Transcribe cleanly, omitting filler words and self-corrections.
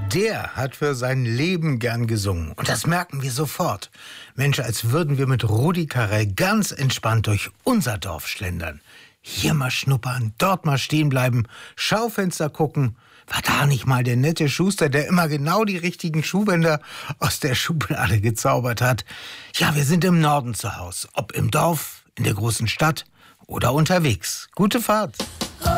Der hat für sein Leben gern gesungen. Und das merken wir sofort. Mensch, als würden wir mit Rudi Carrell ganz entspannt durch unser Dorf schlendern. Hier mal schnuppern, dort mal stehen bleiben, Schaufenster gucken. War da nicht mal der nette Schuster, der immer genau die richtigen Schuhbänder aus der Schublade gezaubert hat? Ja, wir sind im Norden zu Hause. Ob im Dorf, in der großen Stadt oder unterwegs. Gute Fahrt.